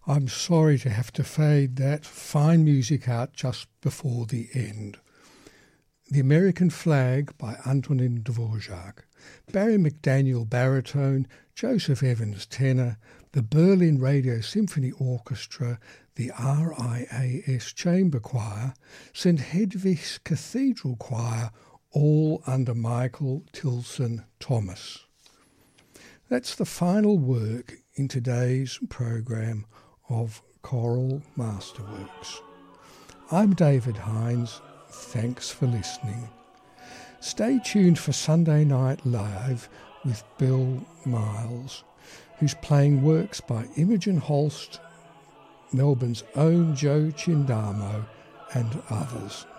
I'm sorry to have to fade that fine music out just before the end. The American Flag by Antonin Dvorak, Barry McDaniel baritone, Joseph Evans tenor, the Berlin Radio Symphony Orchestra, the RIAS Chamber Choir, St Hedwig's Cathedral Choir, all under Michael Tilson Thomas. That's the final work in today's programme of Choral Masterworks. I'm David Hines. Thanks for listening. Stay tuned for Sunday Night Live with Bill Miles, who's playing works by Imogen Holst, Melbourne's own Joe Chindamo, and others.